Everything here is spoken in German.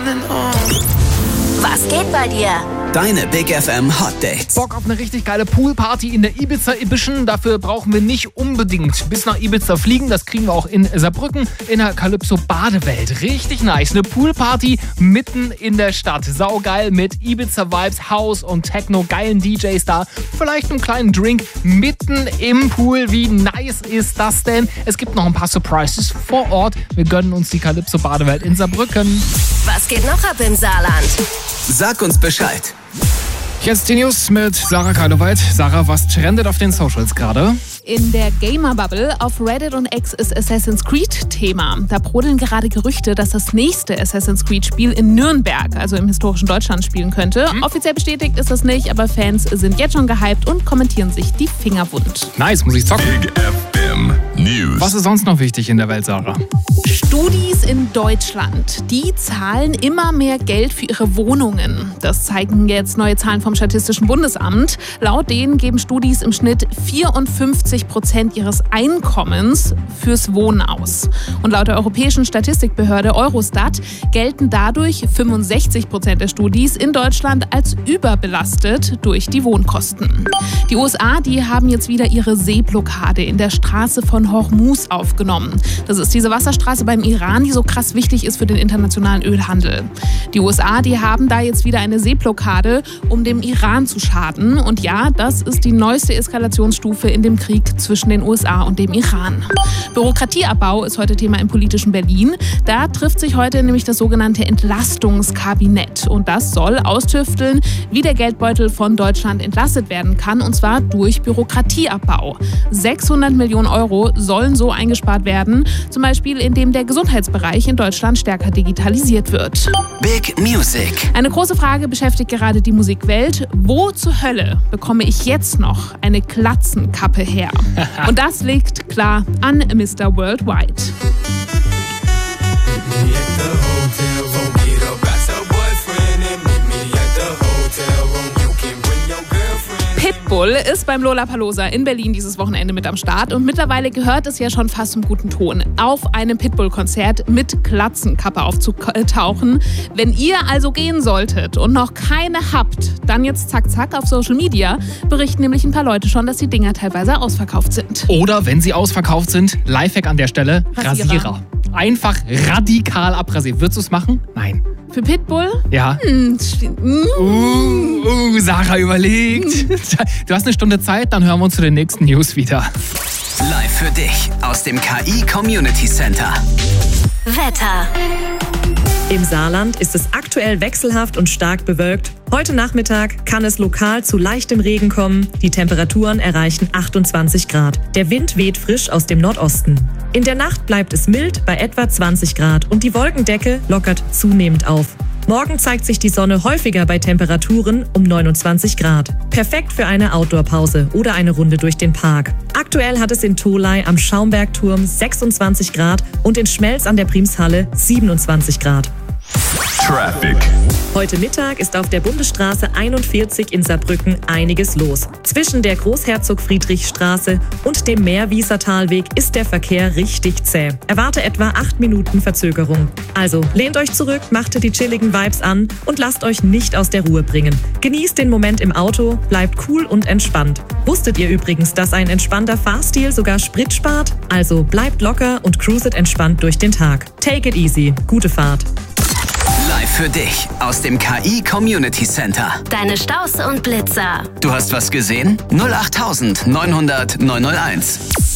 Was geht bei dir? Deine Big FM Hot Dates. Bock auf eine richtig geile Poolparty in der Ibiza Edition? Dafür brauchen wir nicht unbedingt bis nach Ibiza fliegen. Das kriegen wir auch in Saarbrücken in der Calypso Badewelt. Richtig nice. Eine Poolparty mitten in der Stadt. Saugeil mit Ibiza Vibes, House und Techno, geilen DJs da. Vielleicht einen kleinen Drink mitten im Pool. Wie nice ist das denn? Es gibt noch ein paar Surprises vor Ort. Wir gönnen uns die Calypso Badewelt in Saarbrücken. Was geht noch ab im Saarland? Sag uns Bescheid. Jetzt die News mit Sarah Keiloweit. Sarah, was trendet auf den Socials gerade? In der Gamer-Bubble auf Reddit und X ist Assassin's Creed Thema. Da brodeln gerade Gerüchte, dass das nächste Assassin's Creed-Spiel in Nürnberg, also im historischen Deutschland, spielen könnte. Offiziell bestätigt ist das nicht, aber Fans sind jetzt schon gehypt und kommentieren sich die Finger wund. Nice, muss ich zocken. Big FM News. Was ist sonst noch wichtig in der Welt, Sarah? Studis in Deutschland, die zahlen immer mehr Geld für ihre Wohnungen. Das zeigen jetzt neue Zahlen vom Statistischen Bundesamt. Laut denen geben Studis im Schnitt 54% ihres Einkommens fürs Wohnen aus. Und laut der europäischen Statistikbehörde Eurostat gelten dadurch 65% der Studis in Deutschland als überbelastet durch die Wohnkosten. Die USA, die haben jetzt wieder ihre Seeblockade in der Straße von Hormuz aufgenommen. Das ist diese Wasserstraße beim Iran, die so krass wichtig ist für den internationalen Ölhandel. Die USA, die haben da jetzt wieder eine Seeblockade, um dem Iran zu schaden. Und ja, das ist die neueste Eskalationsstufe in dem Krieg zwischen den USA und dem Iran. Bürokratieabbau ist heute Thema im politischen Berlin. Da trifft sich heute nämlich das sogenannte Entlastungskabinett. Und das soll austüfteln, wie der Geldbeutel von Deutschland entlastet werden kann. Und zwar durch Bürokratieabbau. 600 Millionen Euro sollen so eingespart werden. Zum Beispiel, indem der Gesundheitsbereich in Deutschland stärker digitalisiert wird. Big Music. Eine große Frage beschäftigt gerade die Musikwelt. Wo zur Hölle bekomme ich jetzt noch eine Glatzenkappe her? Und das liegt klar an Mr. Worldwide. Pitbull ist beim Lollapalooza in Berlin dieses Wochenende mit am Start und mittlerweile gehört es ja schon fast zum guten Ton, auf einem Pitbull-Konzert mit Glatzenkappe aufzutauchen. Wenn ihr also gehen solltet und noch keine habt, dann jetzt zack zack auf Social Media berichten nämlich ein paar Leute schon, dass die Dinger teilweise ausverkauft sind. Oder wenn sie ausverkauft sind, Lifehack an der Stelle, Rasierer. Einfach radikal abrasieren. Würdest du es machen? Nein. Für Pitbull? Ja. Sarah überlegt. Du hast eine Stunde Zeit, dann hören wir uns zu den nächsten News wieder. Live für dich aus dem KI Community Center. Wetter. Im Saarland ist es aktuell wechselhaft und stark bewölkt. Heute Nachmittag kann es lokal zu leichtem Regen kommen. Die Temperaturen erreichen 28 Grad. Der Wind weht frisch aus dem Nordosten. In der Nacht bleibt es mild bei etwa 20 Grad und die Wolkendecke lockert zunehmend auf. Morgen zeigt sich die Sonne häufiger bei Temperaturen um 29 Grad. Perfekt für eine Outdoor-Pause oder eine Runde durch den Park. Aktuell hat es in Tholey am Schaumbergturm 26 Grad und in Schmelz an der Primshalle 27 Grad. Traffic. Heute Mittag ist auf der Bundesstraße 41 in Saarbrücken einiges los. Zwischen der Großherzog-Friedrich-Straße und dem Meerwiesertalweg ist der Verkehr richtig zäh. Erwarte etwa 8 Minuten Verzögerung. Also lehnt euch zurück, macht die chilligen Vibes an und lasst euch nicht aus der Ruhe bringen. Genießt den Moment im Auto, bleibt cool und entspannt. Wusstet ihr übrigens, dass ein entspannter Fahrstil sogar Sprit spart? Also bleibt locker und cruiset entspannt durch den Tag. Take it easy. Gute Fahrt. Live für dich aus dem KI Community Center. Deine Staus und Blitzer. Du hast was gesehen? 08900 901.